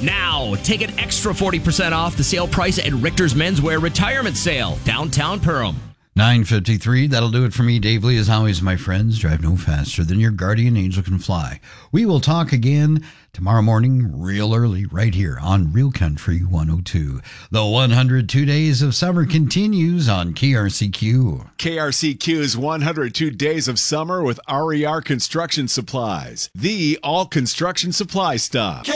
Now, take an extra 40% off the sale price at Richter's Menswear Retirement Sale, downtown Perham. 9:53. That'll do it for me, Dave Lee. As always, my friends, drive no faster than your guardian angel can fly. We will talk again tomorrow morning, real early, right here on Real Country 102. The 102 Days of Summer continues on KRCQ. KRCQ's 102 Days of Summer with RER Construction Supplies, the all construction supply stop.